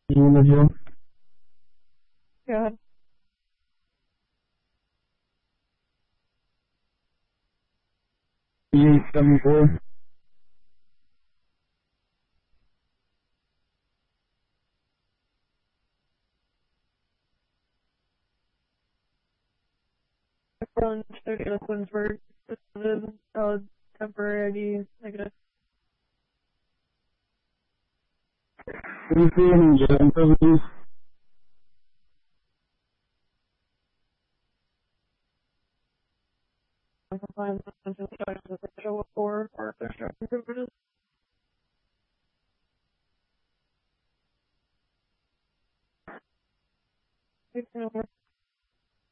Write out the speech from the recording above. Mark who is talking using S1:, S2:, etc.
S1: Interview.
S2: Good.
S1: E74.
S2: From Studio Quinnsburg. Temporary ID negative.
S1: Anything in Japan, please?
S2: Compliance instructions official or instructions improvement.